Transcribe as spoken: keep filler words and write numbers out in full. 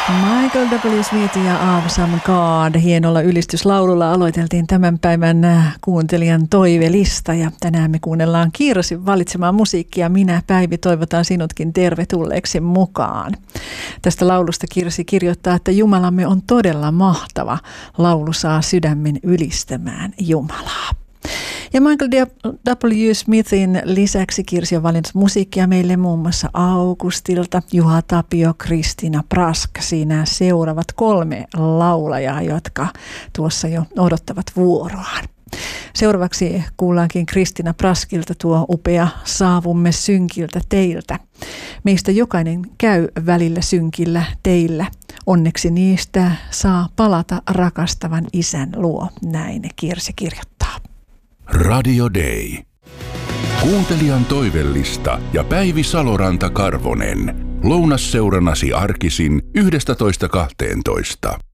Michael W. Smith ja Awesome God. Hienolla ylistyslaululla aloiteltiin tämän päivän kuuntelijan toivelista ja tänään me kuunnellaan Kirsin valitsemaa musiikkia. Minä, Päivi, toivotaan sinutkin tervetulleeksi mukaan. Tästä laulusta Kirsi kirjoittaa, että Jumalamme on todella mahtava. Laulu saa sydämen ylistämään Jumalaa. Ja Michael W. Smithin lisäksi Kirsi on valinnut musiikkia meille muun muassa Augustilta, Juha Tapio, Kristina Prask. Siinä seuraavat kolme laulajaa, jotka tuossa jo odottavat vuoroaan. Seuraavaksi kuullaankin Kristina Praskilta tuo upea Saavumme synkiltä teiltä. Meistä jokainen käy välillä synkillä teillä. Onneksi niistä saa palata rakastavan isän luo. Näin Kirsi kirjoittaa. Radio Day. Kuuntelijan toivellista ja Päivi Saloranta-Karvonen. Lounasseurannasi arkisin yhdestätoista kahteentoista.